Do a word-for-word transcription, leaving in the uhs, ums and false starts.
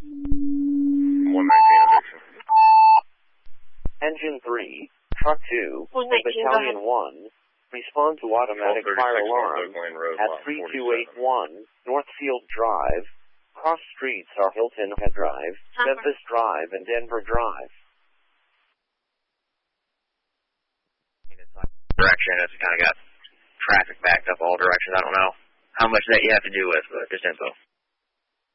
one nineteen eviction. Engine three, Truck two, one nineteen, Battalion one, respond to automatic fire alarm Road, at three two eight one Northfield Drive. Cross streets are Hilton Head Drive, Memphis Drive, and Denver Drive. Direction, it's kind of got traffic backed up all directions. I don't know how much that you have to do with, but just info.